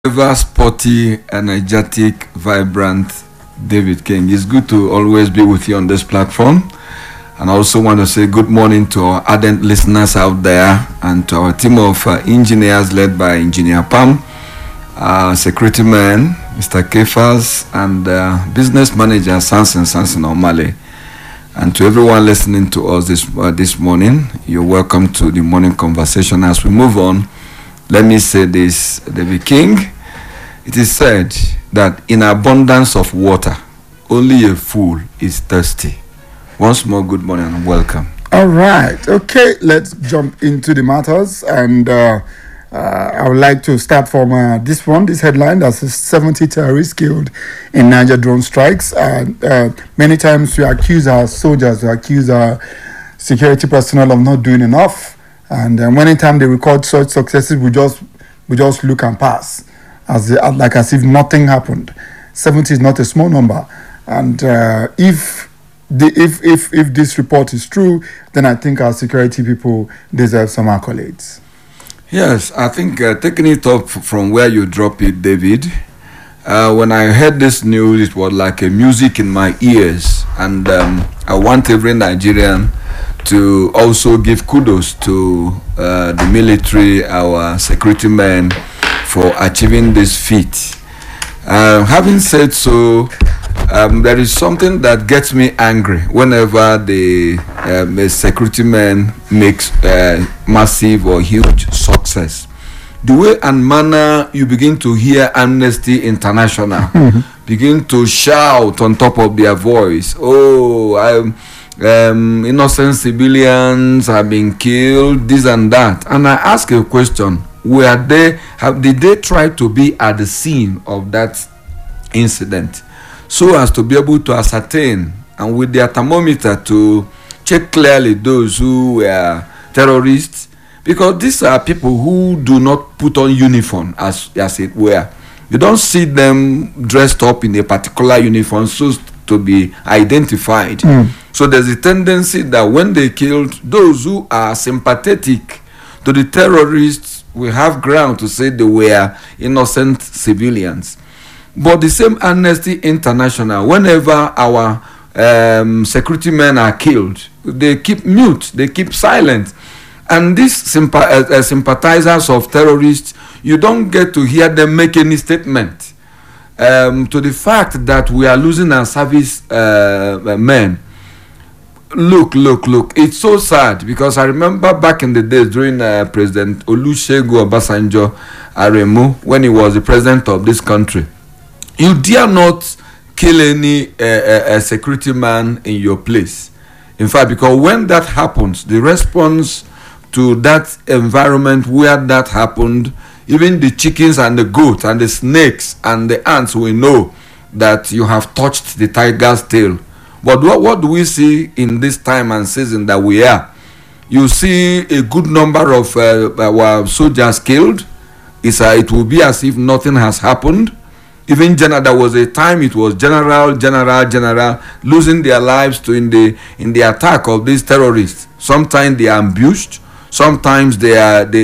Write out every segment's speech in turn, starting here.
Ever sporty, energetic, vibrant David King. It's good to always be with you on this platform. And I also want to say good morning to our ardent listeners out there and to our team of engineers led by Engineer Pam, security man, Mr. Kefas, and business manager Sanson O'Malley. And to everyone listening to us this morning, you're welcome to the morning conversation. As we move on, let me say this, David King. It is said that in abundance of water, only a fool is thirsty. Once more, good morning and welcome. All right. Okay, let's jump into the matters. And I would like to start from this headline. That's 70 terrorists killed in Niger drone strikes. Many times we accuse our soldiers, we accuse our security personnel of not doing enough. And many times they record such successes, we just look and pass, as if nothing happened. 70 is not a small number, and if this report is true, then I think our security people deserve some accolades. Yes, I think taking it up from where you drop it, David. When I heard this news, it was like a music in my ears, and I want every Nigerian to also give kudos to the military, our security men, for achieving this feat. Having said so, there is something that gets me angry whenever the security man makes massive or huge success. The way and manner you begin to hear Amnesty International begin to shout on top of their voice, innocent civilians have been killed, this and that. And I ask a question, did they try to be at the scene of that incident so as to be able to ascertain and with their thermometer to check clearly those who were terrorists? Because these are people who do not put on uniform as it were. You don't see them dressed up in a particular uniform so to be identified. So there's a tendency that when they killed those who are sympathetic to the terrorists, we have ground to say they were innocent civilians. But the same Amnesty International, whenever our security men are killed, they keep mute, they keep silent. And these sympathizers of terrorists, you don't get to hear them make any statement to the fact that we are losing our service men. Look. It's so sad because I remember back in the days during President Olusegun Obasanjo Aremu, when he was the president of this country. You dare not kill any security man in your place. In fact, because when that happens, the response to that environment where that happened, even the chickens and the goats and the snakes and the ants will know that you have touched the tiger's tail. But what do we see in this time and season that we are? You see a good number of our soldiers killed. It will be as if nothing has happened. Even there was a time it was general losing their lives in the attack of these terrorists. Sometimes they are ambushed. Sometimes they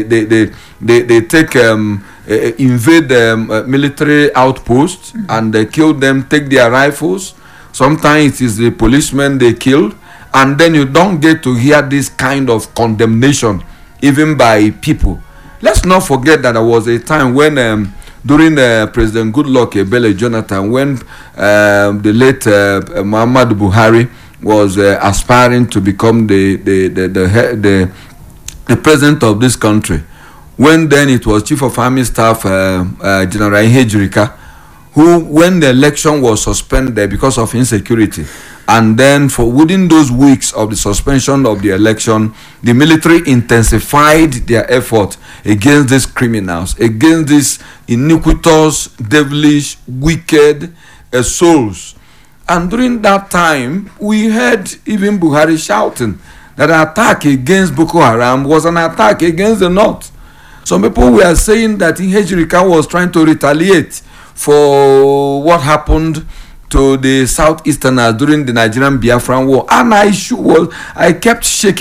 take invade military outposts and they kill them, take their rifles. Sometimes it is the policemen they killed, and then you don't get to hear this kind of condemnation even by people. Let's not forget that there was a time when during President Goodluck Ebele Jonathan, when the late Muhammadu Buhari was aspiring to become the president of this country, when then it was Chief of Army Staff General Ihejirika, who, when the election was suspended because of insecurity, and then for within those weeks of the suspension of the election, the military intensified their effort against these criminals, against these iniquitous, devilish, wicked souls. And during that time, we heard even Buhari shouting that the attack against Boko Haram was an attack against the North. Some people were saying that Ihejirika was trying to retaliate for what happened to the Southeasterners during the Nigerian Biafran War. And I kept shaking